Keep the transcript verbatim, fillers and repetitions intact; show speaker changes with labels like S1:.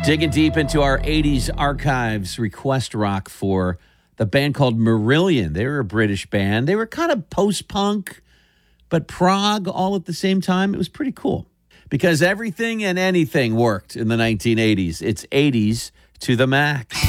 S1: Digging deep into our eighties archives, request rock for the band called Marillion. They were a British band. They were kind of post-punk, but prog all at the same time. It was pretty cool because everything and anything worked in the nineteen eighties. It's eighties to the max.